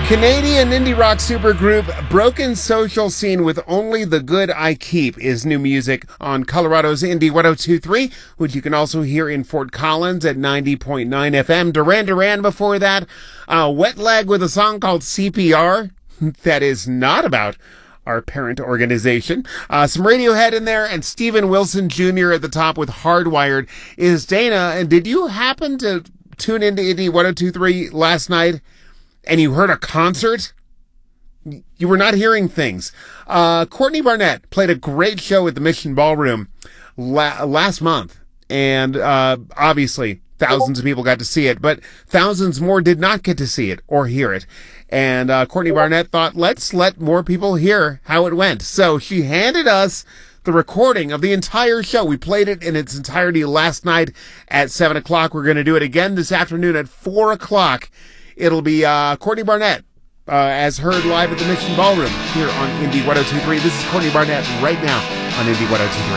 Canadian indie rock supergroup Broken Social Scene with Only the Good I Keep is new music on Colorado's Indie 102.3, which you can also hear in Fort Collins at 90.9 FM. Duran Duran before that. Wet Leg with a song called CPR. That is not about our parent organization. Some Radiohead in there, and Steven Wilson Jr. at the top with Hardwired. Is Dana, and did you happen to tune into Indie 102.3 last night and you heard a concert? You were not hearing things. Courtney Barnett played a great show at the Mission Ballroom last month, and obviously thousands of people got to see it, but thousands more did not get to see it or hear it. And Courtney Barnett thought, let's let more people hear how it went. So she handed us the recording of the entire show. We played it in its entirety last night at 7 o'clock. We're going to do it again this afternoon at 4 o'clock. It'll be Courtney Barnett as heard live at the Mission Ballroom here on Indie 102.3. This is Courtney Barnett right now on Indie 102.3.